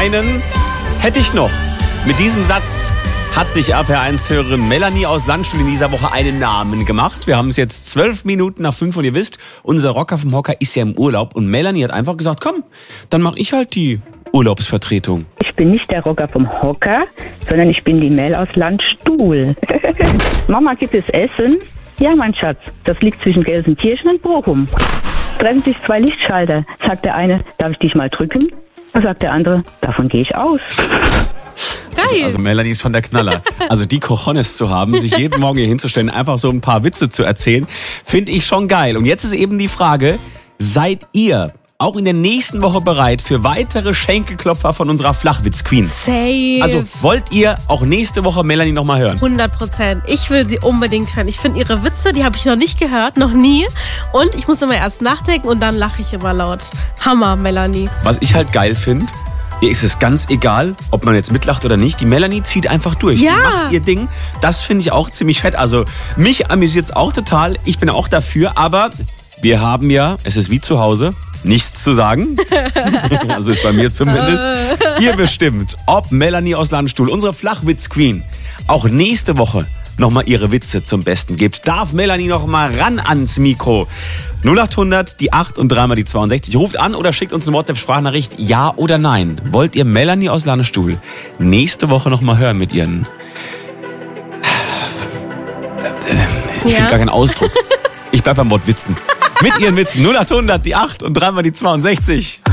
Einen hätte ich noch. Mit diesem Satz hat sich RPR1-Hörerin Melanie aus Landstuhl in dieser Woche einen Namen gemacht. Wir haben es jetzt 12 Minuten nach 5 und ihr wisst, unser Rocker vom Hocker ist ja im Urlaub und Melanie hat einfach gesagt, komm, dann mache ich halt die Urlaubsvertretung. Ich bin nicht der Rocker vom Hocker, sondern ich bin die Mel aus Landstuhl. Mama, gibt es Essen? Ja, mein Schatz, das liegt zwischen Gelsenkirchen und Bochum. Trennen sich 2 Lichtschalter. Sagt der eine, darf ich dich mal drücken? Dann sagt der andere, davon gehe ich aus. Geil. Also Melanie ist schon der Knaller. Also die Cojones zu haben, sich jeden Morgen hier hinzustellen, einfach so ein paar Witze zu erzählen, finde ich schon geil. Und jetzt ist eben die Frage, seid ihr auch in der nächsten Woche bereit für weitere Schenkelklopfer von unserer Flachwitz-Queen? Safe. Also wollt ihr auch nächste Woche Melanie nochmal hören? 100%. Ich will sie unbedingt hören. Ich finde ihre Witze, die habe ich noch nicht gehört, noch nie. Und ich muss immer erst nachdenken und dann lache ich immer laut. Hammer, Melanie. Was ich halt geil finde, ihr ist es ganz egal, ob man jetzt mitlacht oder nicht. Die Melanie zieht einfach durch. Ja. Die macht ihr Ding. Das finde ich auch ziemlich fett. Also mich amüsiert es auch total. Ich bin auch dafür. Aber wir haben ja, es ist wie zu Hause, nichts zu sagen. Also ist bei mir zumindest. Ihr bestimmt, ob Melanie aus Landstuhl, unsere Flachwitz-Queen, auch nächste Woche nochmal ihre Witze zum Besten gibt. Darf Melanie nochmal ran ans Mikro? 0800, die 8 und 3 mal die 62. Ruft an oder schickt uns eine WhatsApp-Sprachnachricht. Ja oder nein? Wollt ihr Melanie aus Landstuhl nächste Woche nochmal hören mit ihren... Ich finde gar keinen Ausdruck. Ich bleib beim Wort Witzen. Mit ihren Witzen. 0800, die 8 und 3 mal die 62.